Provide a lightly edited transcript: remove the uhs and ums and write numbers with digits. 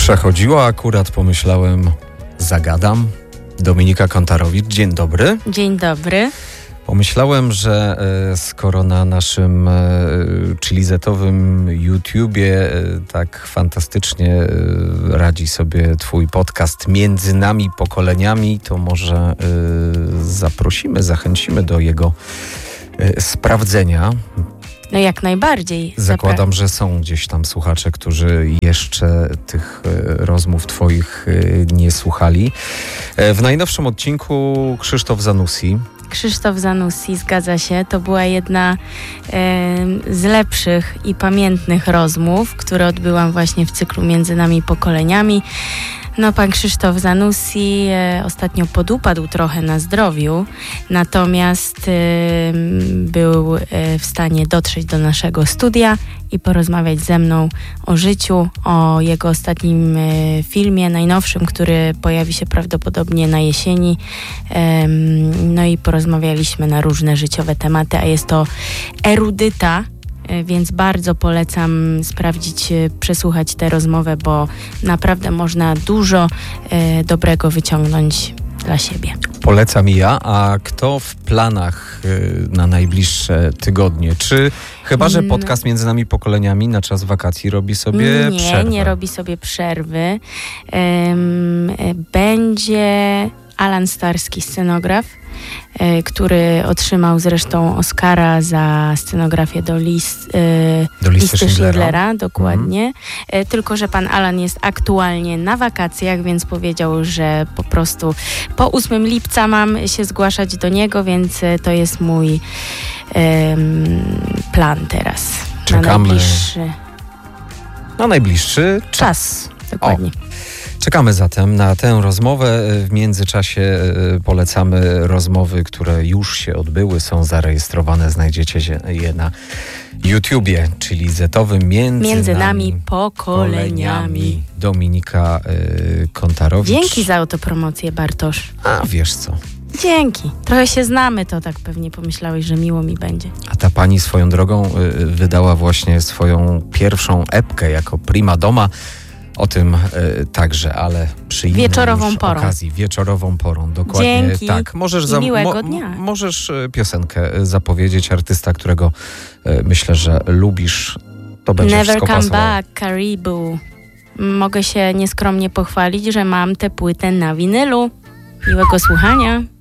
Przechodziło akurat, pomyślałem, zagadam. Dominika Kontarowicz, dzień dobry. Dzień dobry. Pomyślałem, że skoro na naszym chilizetowym YouTubie tak fantastycznie radzi sobie twój podcast Między nami pokoleniami, to może zachęcimy do jego sprawdzenia. No jak najbardziej. Zakładam, że są gdzieś tam słuchacze, którzy jeszcze tych rozmów twoich nie słuchali. W najnowszym odcinku Krzysztof Zanussi, zgadza się. To była jedna z lepszych i pamiętnych rozmów, które odbyłam właśnie w cyklu Między nami pokoleniami. No, pan Krzysztof Zanussi ostatnio podupadł trochę na zdrowiu, natomiast był w stanie dotrzeć do naszego studia i porozmawiać ze mną o życiu, o jego ostatnim filmie, najnowszym, który pojawi się prawdopodobnie na jesieni. No i porozmawialiśmy na różne życiowe tematy, a jest to erudyta, więc bardzo polecam przesłuchać tę rozmowę, bo naprawdę można dużo dobrego wyciągnąć dla siebie. Polecam i ja, a kto w planach na najbliższe tygodnie? Czy chyba, że podcast Między nami pokoleniami na czas wakacji robi sobie przerwę? Nie robi sobie przerwy. Będzie Alan Starski, scenograf, który otrzymał zresztą Oscara za scenografię do listy Schindlera, dokładnie. Tylko że pan Alan jest aktualnie na wakacjach, więc powiedział, że po prostu po 8 lipca mam się zgłaszać do niego, więc to jest mój plan teraz. Czekamy na najbliższy czas. Dokładnie. Czekamy zatem na tę rozmowę. W międzyczasie polecamy rozmowy, które już się odbyły, są zarejestrowane. Znajdziecie je na YouTubie, czyli zetowym Między nami pokoleniami. Dominika Kontarowicz. Dzięki za autopromocję, Bartosz. A wiesz co? Dzięki. Trochę się znamy, to tak pewnie pomyślałeś, że miło mi będzie. A ta pani swoją drogą wydała właśnie swoją pierwszą epkę jako prima doma. O tym także, ale przy innej okazji. Wieczorową porą, dokładnie. Dzięki. Tak, miłego dnia. Możesz piosenkę zapowiedzieć, artysta, którego myślę, że lubisz. To będzie Never wszystko Come pasowało. Back, Caribou. Mogę się nieskromnie pochwalić, że mam tę płytę na winylu. Miłego słuchania.